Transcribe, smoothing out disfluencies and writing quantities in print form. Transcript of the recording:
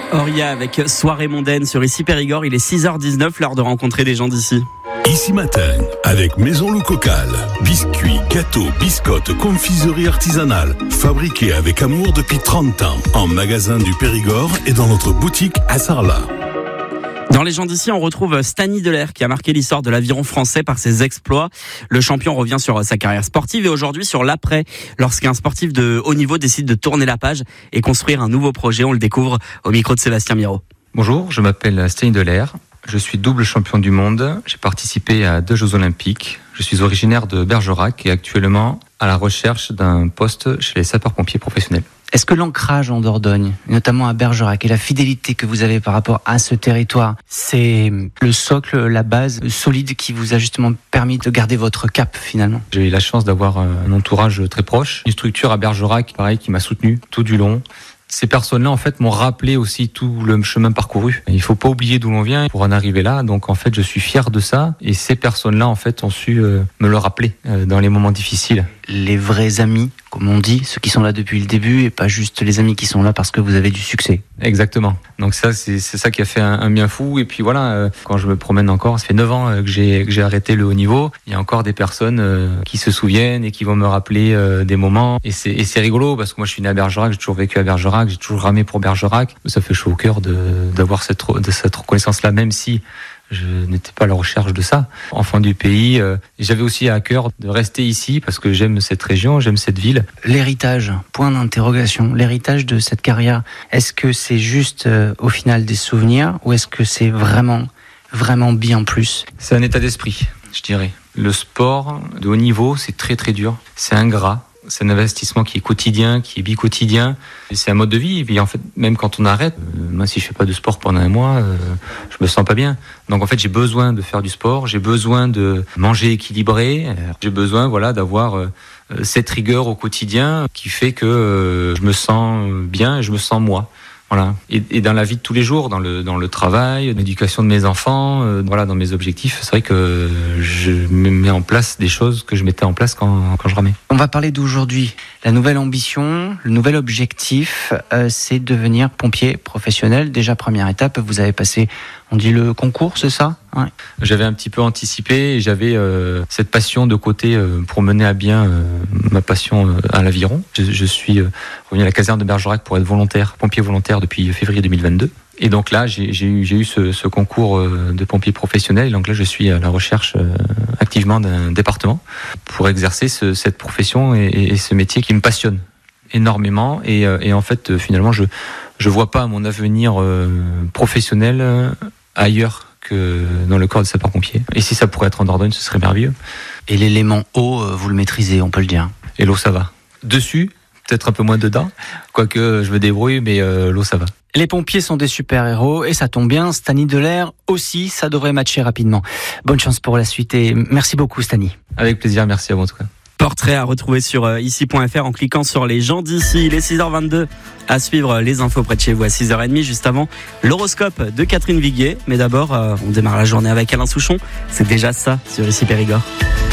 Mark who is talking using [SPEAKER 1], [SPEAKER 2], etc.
[SPEAKER 1] Auria avec Soirée mondaine sur Ici Périgord. Il est 6h19, l'heure de rencontrer des gens d'ici.
[SPEAKER 2] Ici Matin, avec Maison Loup Cocal. Biscuits, gâteaux, biscottes, confiserie artisanale. Fabriqués avec amour depuis 30 ans. En magasin du Périgord et dans notre boutique à Sarlat.
[SPEAKER 1] Dans les gens d'ici, on retrouve Stani Delair qui a marqué l'histoire de l'aviron français par ses exploits. Le champion revient sur sa carrière sportive et aujourd'hui sur l'après, lorsqu'un sportif de haut niveau décide de tourner la page et construire un nouveau projet. On le découvre au micro de Sébastien Miro.
[SPEAKER 3] Bonjour, je m'appelle Stani Delair. Je suis double champion du monde. J'ai participé à 2 Jeux Olympiques. Je suis originaire de Bergerac et actuellement à la recherche d'un poste chez les sapeurs-pompiers professionnels.
[SPEAKER 4] Est-ce que l'ancrage en Dordogne, notamment à Bergerac, et la fidélité que vous avez par rapport à ce territoire, c'est le socle, la base solide qui vous a justement permis de garder votre cap finalement?
[SPEAKER 3] J'ai eu la chance d'avoir un entourage très proche, une structure à Bergerac, pareil, qui m'a soutenu tout du long. Ces personnes-là, en fait, m'ont rappelé aussi tout le chemin parcouru. Il faut pas oublier d'où l'on vient pour en arriver là. Donc, en fait, je suis fier de ça. Et ces personnes-là, en fait, ont su me le rappeler dans les moments difficiles.
[SPEAKER 4] Les vrais amis, comme on dit, ceux qui sont là depuis le début et pas juste les amis qui sont là parce que vous avez du succès.
[SPEAKER 3] Exactement. Donc ça, c'est ça qui a fait un bien fou. Et puis voilà, quand je me promène encore, ça fait 9 ans que j'ai arrêté le haut niveau. Il y a encore des personnes qui se souviennent et qui vont me rappeler des moments. Et c'est rigolo parce que moi, je suis né à Bergerac, j'ai toujours vécu à Bergerac, j'ai toujours ramé pour Bergerac. Ça fait chaud au cœur d'avoir cette reconnaissance-là, même si je n'étais pas à la recherche de ça. Enfant du pays, j'avais aussi à cœur de rester ici parce que j'aime cette région, j'aime cette ville.
[SPEAKER 4] L'héritage, point d'interrogation, l'héritage de cette carrière, est-ce que c'est juste au final des souvenirs ou est-ce que c'est vraiment bien plus?
[SPEAKER 3] C'est un état d'esprit, je dirais. Le sport de haut niveau, c'est très très dur, c'est ingrat. C'est un investissement qui est quotidien, qui est bi-quotidien. C'est un mode de vie. Et puis en fait, même quand on arrête, moi si je fais pas de sport pendant un mois, je me sens pas bien. Donc en fait, j'ai besoin de faire du sport, j'ai besoin de manger équilibré, j'ai besoin d'avoir cette rigueur au quotidien qui fait que je me sens bien et je me sens moi. Voilà. Et dans la vie de tous les jours, dans le travail, l'éducation de mes enfants, dans mes objectifs, c'est vrai que je mets en place des choses que je mettais en place quand je ramais.
[SPEAKER 4] On va parler d'aujourd'hui. La nouvelle ambition, le nouvel objectif, c'est devenir pompier professionnel. Déjà, première étape, vous avez passé, on dit le concours, c'est ça? Ouais.
[SPEAKER 3] J'avais un petit peu anticipé et j'avais cette passion de côté pour mener à bien ma passion à l'aviron. Je suis revenu à la caserne de Bergerac pour être pompier volontaire depuis février 2022. Et donc là, j'ai eu ce concours de pompier professionnel. Et donc là, je suis à la recherche activement d'un département pour exercer cette profession et ce métier qui me passionne énormément. Et en fait, finalement, je vois pas mon avenir professionnel ailleurs que dans le corps de sapeur-pompier. Et si ça pourrait être en Dordogne, ce serait merveilleux.
[SPEAKER 4] Et l'élément eau, vous le maîtrisez, on peut le dire.
[SPEAKER 3] Et l'eau, ça va. Dessus, peut-être un peu moins dedans, quoique je me débrouille, mais l'eau, ça va.
[SPEAKER 4] Les pompiers sont des super-héros et ça tombe bien, Stani Delair aussi, ça devrait matcher rapidement. Bonne chance pour la suite et merci beaucoup Stani.
[SPEAKER 3] Avec plaisir, merci à vous en tout cas.
[SPEAKER 1] Portrait à retrouver sur ici.fr en cliquant sur les gens d'ici. Il est 6h22 à suivre les infos près de chez vous à 6h30 juste avant l'horoscope de Catherine Viguier. Mais d'abord, on démarre la journée avec Alain Souchon. C'est déjà ça sur Ici Périgord.